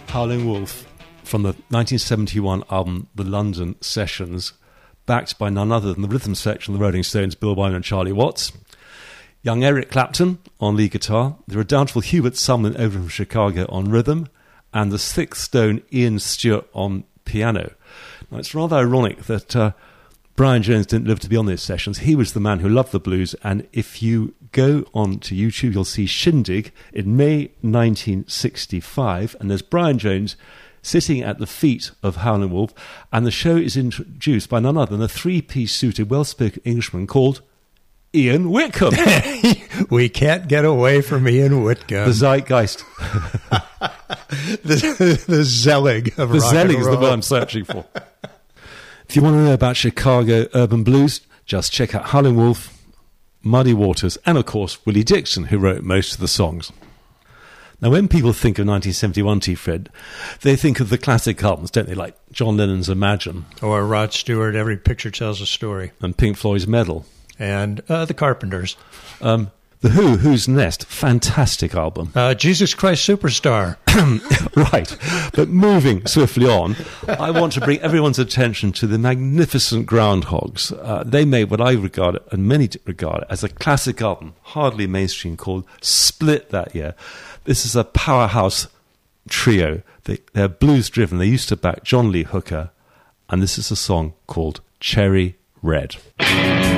Howlin' Wolf from the 1971 album The London Sessions, backed by none other than the rhythm section of the Rolling Stones, Bill Wyman and Charlie Watts. Young Eric Clapton on lead guitar, the redoubtable Hubert Sumlin over from Chicago on rhythm, and the Sixth Stone Ian Stewart on piano. Now, it's rather ironic that Brian Jones didn't live to be on these sessions. He was the man who loved the blues, and if you go on to YouTube, you'll see Shindig in May 1965, and there's Brian Jones sitting at the feet of Howlin' Wolf, and the show is introduced by none other than a three-piece suited, well-spoken Englishman called Ian Whitcomb. We can't get away from Ian Whitcomb. The zeitgeist. the Zelig of the rock Zelig and is the roll. word I'm searching for. If you want to know about Chicago urban blues, just check out Howlin' Wolf, Muddy Waters, and of course Willie Dixon, who wrote most of the songs. Now, when people think of 1971, T. Fred, they think of the classic albums, don't they? Like John Lennon's Imagine. Or Rod Stewart, Every Picture Tells a Story. And Pink Floyd's Medal. And The Carpenters. The Who, Who's Nest, fantastic album. Jesus Christ Superstar. Right. But moving swiftly on, I want to bring everyone's attention to the magnificent Groundhogs. They made what I regard, and many regard, as a classic album, hardly mainstream, called Split that year. This is a powerhouse trio. They're blues-driven. They used to back John Lee Hooker, and this is a song called Cherry Red.